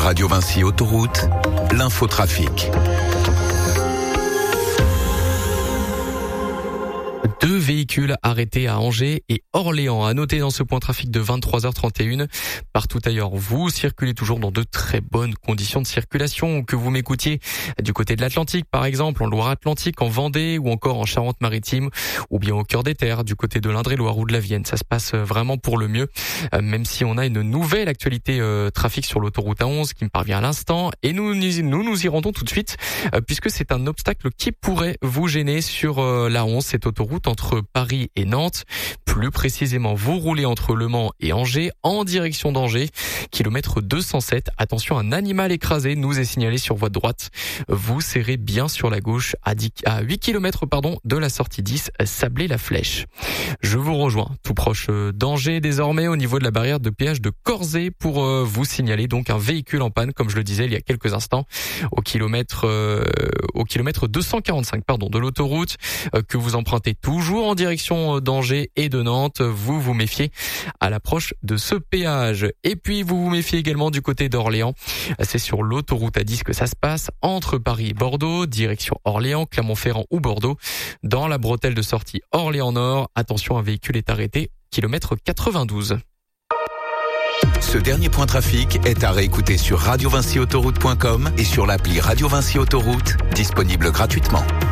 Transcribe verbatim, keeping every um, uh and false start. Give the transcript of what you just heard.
Radio Vinci Autoroute, l'infotrafic. Deux véhicules arrêtés à Angers et Orléans. À noter dans ce point trafic de vingt-trois heures trente et une. Partout ailleurs, vous circulez toujours dans de très bonnes conditions de circulation. Que vous m'écoutiez du côté de l'Atlantique, par exemple, en Loire-Atlantique, en Vendée ou encore en Charente-Maritime, ou bien au cœur des terres, du côté de l'Indre-et-Loire ou de la Vienne. Ça se passe vraiment pour le mieux, même si on a une nouvelle actualité euh, trafic sur l'autoroute A onze qui me parvient à l'instant. Et nous, nous nous y rendons tout de suite, euh, puisque c'est un obstacle qui pourrait vous gêner sur euh, l'A onze, cette autoroute entre Paris et Nantes. Plus précisément, vous roulez entre Le Mans et Angers en direction d'Angers, kilomètre deux cent sept. Attention, un animal écrasé nous est signalé sur voie de droite. Vous serrez bien sur la gauche à, dix, à huit kilomètres pardon, de la sortie dix, Sablé-la-Flèche. Je vous rejoins tout proche d'Angers désormais au niveau de la barrière de péage de Corzet pour euh, vous signaler donc un véhicule en panne, comme je le disais il y a quelques instants, au kilomètre euh, au kilomètre deux cent quarante-cinq pardon de l'autoroute euh, que vous empruntez toujours en direction d'Angers et de Nantes. Vous vous méfiez à l'approche de ce péage. Et puis vous vous méfiez également du côté d'Orléans. C'est sur l'autoroute A dix que ça se passe, entre Paris et Bordeaux, direction Orléans, Clermont-Ferrand ou Bordeaux. Dans la bretelle de sortie Orléans-Nord, attention, un véhicule est arrêté, kilomètre quatre-vingt-douze. Ce dernier point trafic est à réécouter sur radio vinci autoroute point com et sur l'appli Radio Vinci Autoroute, disponible gratuitement.